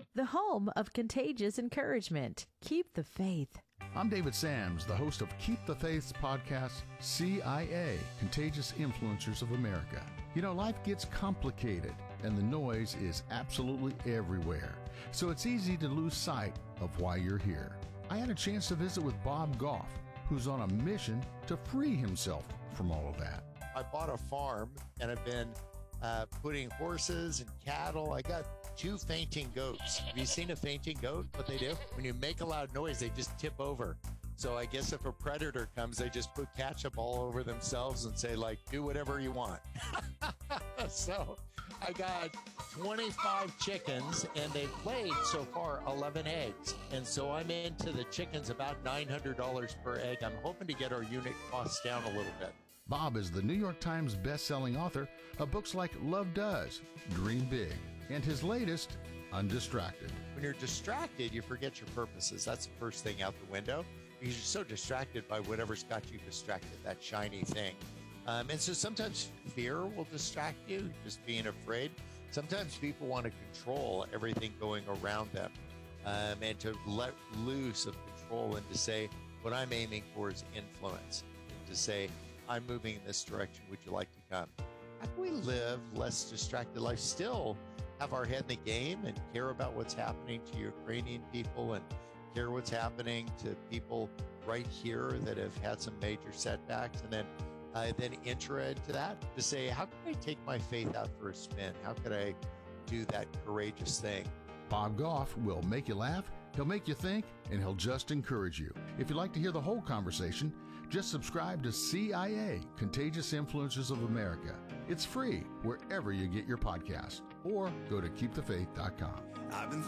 the home of contagious encouragement. Keep the faith. I'm David Sams, the host of Keep the Faith's podcast, CIA, Contagious Influencers of America. You know, life gets complicated and the noise is absolutely everywhere. So it's easy to lose sight of why you're here. I had a chance to visit with Bob Goff, who's on a mission to free himself from all of that. I bought a farm and I've been putting horses and cattle. I got 2 fainting goats. Have you seen a fainting goat? What they do? When you make a loud noise, they just tip over. So I guess if a predator comes, they just put ketchup all over themselves and say, like, do whatever you want. So I got 25 chickens and they've laid so far 11 eggs. And so I'm into the chickens about $900 per egg. I'm hoping to get our unit costs down a little bit. Bob is the New York Times best-selling author of books like Love Does, Dream Big, and his latest, Undistracted. When you're distracted, you forget your purposes. That's the first thing out the window because you're so distracted by whatever's got you distracted, that shiny thing. And so sometimes fear will distract you, just being afraid. Sometimes people want to control everything going around them and to let loose of control and to say, what I'm aiming for is influence. And to say, I'm moving in this direction. Would you like to come? How can we live less distracted life, still have our head in the game and care about what's happening to Ukrainian people and care what's happening to people right here that have had some major setbacks, and then enter into that to say, how can I take my faith out for a spin? How could I do that courageous thing? Bob Goff will make you laugh, he'll make you think, and he'll just encourage you. If you'd like to hear the whole conversation, just subscribe to CIA, Contagious Influencers of America. It's free wherever you get your podcast, or go to keepthefaith.com. I've been